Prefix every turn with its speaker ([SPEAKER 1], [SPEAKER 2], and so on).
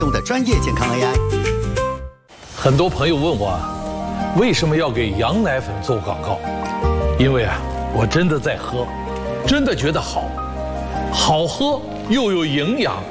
[SPEAKER 1] 用的专业健康 AI。
[SPEAKER 2] 很多朋友问我为什么要给羊奶粉做广告？因为我真的在喝，真的觉得好喝又有营养。